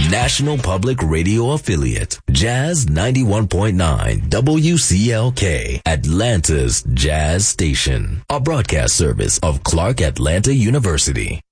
National Public Radio affiliate, Jazz 91.9 WCLK, Atlanta's Jazz Station, a broadcast service of Clark Atlanta University.